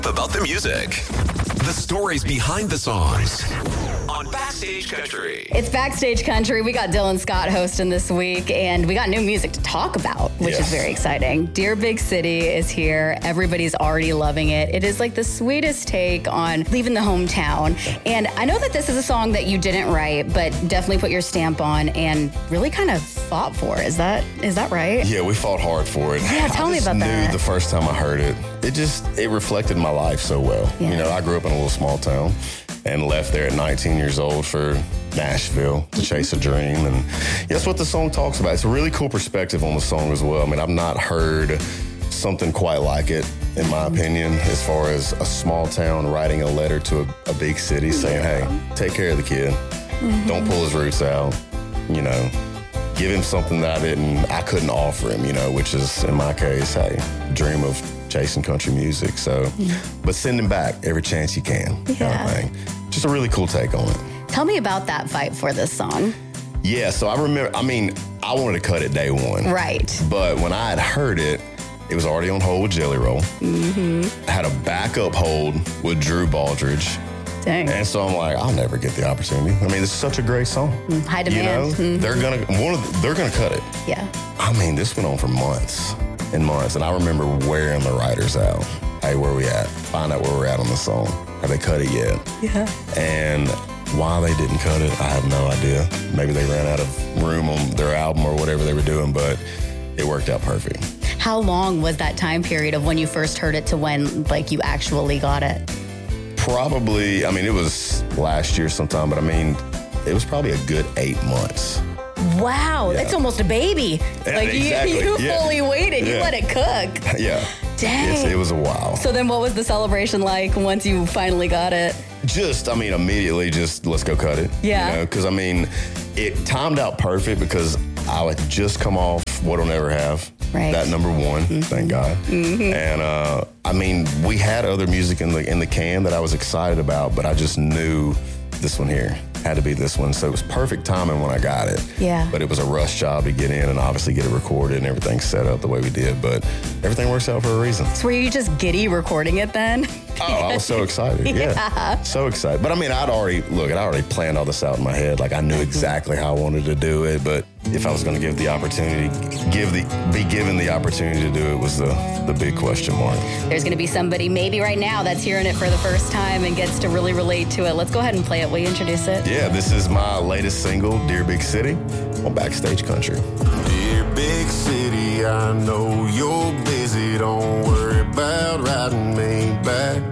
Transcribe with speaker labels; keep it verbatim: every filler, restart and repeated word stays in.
Speaker 1: About the music, the stories behind the songs on Backstage Country.
Speaker 2: It's Backstage Country. We got Dylan Scott hosting this week, and we got new music to talk about, which yes. is very exciting. Dear Big City is here. Everybody's already loving it. It is like the sweetest take on leaving the hometown. And I know that this is a song that you didn't write, but definitely put your stamp on and really kind of fought for. Is that is that right?
Speaker 3: Yeah, we fought hard for it.
Speaker 2: Yeah, tell
Speaker 3: I
Speaker 2: me
Speaker 3: just
Speaker 2: about
Speaker 3: knew
Speaker 2: that.
Speaker 3: The first time I heard it, it just, it reflected my life so well.
Speaker 2: Yeah.
Speaker 3: You know, I grew up in a little small town and left there at nineteen years old for Nashville to chase a dream. And that's what the song talks about. It's a really cool perspective on the song as well. I mean, I've not heard something quite like it, in my opinion, as far as a small town writing a letter to a, a big city saying, hey, take care of the kid. Mm-hmm. Don't pull his roots out. You know, give him something that I didn't, I couldn't offer him, you know, which is, in my case, hey, dream of chasing country music. So, yeah. but send him back every chance you can,
Speaker 2: yeah.
Speaker 3: kind of thing. Just a really cool take on it.
Speaker 2: Tell me about that fight for this song.
Speaker 3: Yeah, so I remember, I mean, I wanted to cut it day one.
Speaker 2: Right.
Speaker 3: But when I had heard it, it was already on hold with Jelly Roll.
Speaker 2: Mm-hmm.
Speaker 3: I had a backup hold with Drew Baldridge.
Speaker 2: Dang.
Speaker 3: And so I'm like, I'll never get the opportunity. I mean, it's such a great song.
Speaker 2: Mm, high demand.
Speaker 3: You know,
Speaker 2: mm-hmm.
Speaker 3: they're gonna one of the, they're gonna cut it.
Speaker 2: Yeah.
Speaker 3: I mean, this went on for months and months, and I remember wearing the writers out. Hey, where we at? Find out where we're at on the song. Have they cut it yet?
Speaker 2: Yeah.
Speaker 3: And why they didn't cut it, I have no idea. Maybe they ran out of room on their album or whatever they were doing, but it worked out perfect.
Speaker 2: How long was that time period of when you first heard it to when, like, you actually got it?
Speaker 3: Probably, I mean, it was last year sometime, but I mean, it was probably a good eight months.
Speaker 2: Wow,
Speaker 3: Yeah.
Speaker 2: that's almost a baby.
Speaker 3: Yeah,
Speaker 2: like,
Speaker 3: exactly.
Speaker 2: you, you
Speaker 3: Yeah.
Speaker 2: fully waited.
Speaker 3: Yeah.
Speaker 2: You let it cook.
Speaker 3: Yeah.
Speaker 2: Dang.
Speaker 3: Yes, it was a while.
Speaker 2: So then what was the celebration like once you finally got it?
Speaker 3: Just, I mean, immediately just, let's go cut it.
Speaker 2: Yeah.
Speaker 3: You know, because, I mean, it timed out perfect because I would just come off What'll Never Have.
Speaker 2: Right.
Speaker 3: That number one,
Speaker 2: mm-hmm.
Speaker 3: thank God.
Speaker 2: Mm-hmm.
Speaker 3: And, uh, I mean, we had other music in the in the can that I was excited about, but I just knew this one here had to be this one. So it was perfect timing when I got it.
Speaker 2: Yeah.
Speaker 3: But it was a rush job to get in and obviously get it recorded and everything set up the way we did. But everything works out for a reason.
Speaker 2: So were you just giddy recording it then?
Speaker 3: Oh, I was so excited. Yeah.
Speaker 2: Yeah.
Speaker 3: So excited. But I mean, I'd already, look, I'd already planned all this out in my head. Like, I knew exactly how I wanted to do it. But if I was going to give the opportunity, give the, be given the opportunity to do it was the, the big question mark.
Speaker 2: There's going to be somebody maybe right now that's hearing it for the first time and gets to really relate to it. Let's go ahead and play it. Will you introduce it?
Speaker 3: Yeah, this is my latest single, Dear Big City, on Backstage Country.
Speaker 4: Dear Big City, I know you're busy. Don't worry about riding me back.